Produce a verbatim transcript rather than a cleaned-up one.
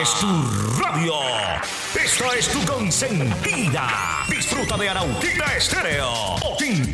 es tu radio. Esta es tu consentida. Disfruta de Anauquita Estéreo.